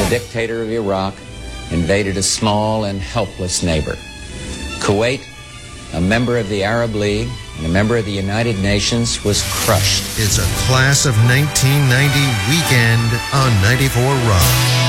the dictator of Iraq invaded a small and helpless neighbor. Kuwait, a member of the Arab League and a member of the United Nations, was crushed. It's a Class of 1990 weekend on 94 Rock.